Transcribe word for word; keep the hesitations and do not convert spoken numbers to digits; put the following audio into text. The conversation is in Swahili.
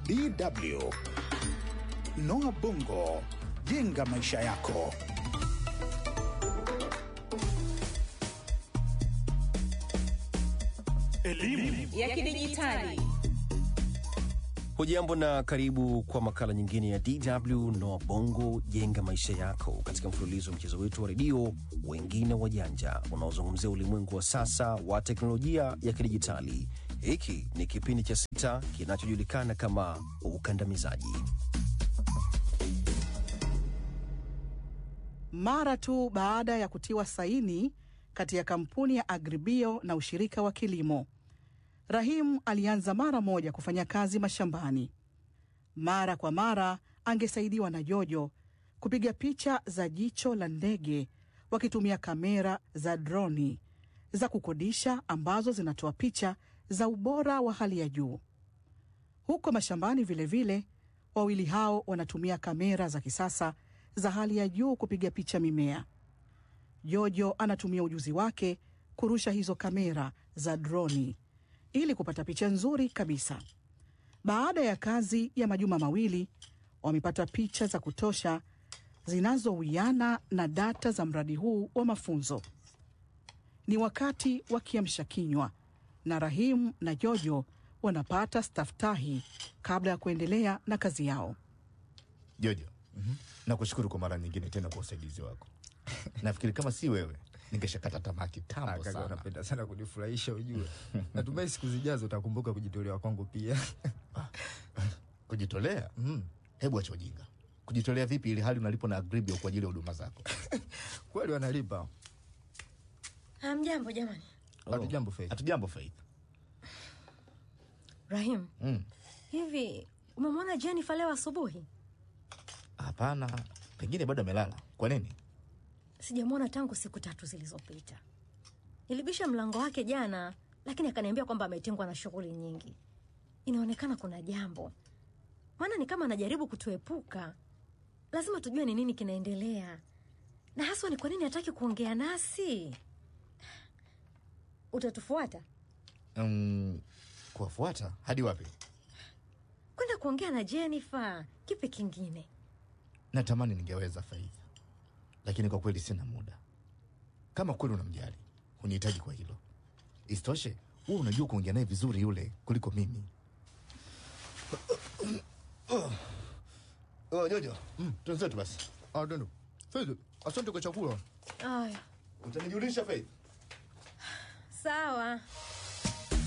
D W. Noah Bongo, jenga maisha yako. Elimu ya kidijitali. Hujambo na karibu kwa makala nyingine ya D W Noah Bongo, jenga maisha yako, katika mfululizo mchezo wetu wa redio Wengine Wajanja unaozungumzia ulimwengu wa sasa wa teknolojia ya kidijitali. Hiki ni kipindi cha sita kinachojulikana kama ukandamizaji. Mara tu baada ya kutiwa saini kati ya kampuni ya Agribio na ushirika wa kilimo, Rahim alianza mara moja kufanya kazi mashambani. Mara kwa mara angesaidiwa na Jojo kupiga picha za jicho la ndege wakitumia kamera za droni za kukodisha ambazo zinatoa picha za ubora wa hali ya juu. Huko mashambani vile vile, wawili hao wanatumia kamera za kisasa za hali ya juu kupiga picha mimea. Jojo anatumia ujuzi wake kurusha hizo kamera za droni ili kupata picha nzuri kabisa. Baada ya kazi ya majuma mawili, wamepata picha za kutosha zinazowiana na data za mradi huu wa mafunzo. Ni wakati wa kiamsha kinywa na Rahim na Jojo wanapata staftahi kabla ya kuendelea na kazi yao. Jojo, mm-hmm. nakushukuru kwa mara nyingine tena kwa usaidizi wako. Nafikiri kama si wewe ningeshakata tamaa kitambo sana. Unapenda sana kunifurahisha ujue. Natumai siku zijazo utakumbuka kujitolea kwangu pia. Kujitolea? Mm. Hebu acha ujinga. Kujitolea vipi ili hali unalipo na Agribio kwa ajili ya huduma zako? Kweli wanalipa. Hamjambo jamani. Hatujambo Faith. Hatujambo Faith. Rahim. Mm. Hivi umemwona Jennifer leo asubuhi? Hapana, pengine bado amelala. Kwa nini? Sijamwona tangu siku tatu zilizopita. Nilibisha mlango wake jana, lakini akaniambia kwamba ametengwa na shughuli nyingi. Inaonekana kuna jambo. Maana ni kama anajaribu kutuepuka. Lazima tujue ni nini kinaendelea. Na haswa ni kwa nini hataki kuongea nasi. Utatufuata? Um, kuwafuata? Hadi wapi? Kwenda kuongea na Jennifer. Kipi kingine? Natamani ningeweza Faith, lakini kwa kweli sina muda. Kama kweli unamjali, unihitaji kwa hilo. Isitoshe, wewe unajua kuongea naye vizuri yule kuliko mimi. Oh, Jojo. Mm. Tuanze basi. Ah, ndio. Faith, asante kwa chakula. Aya. Utanijulisha Faith? Sawa.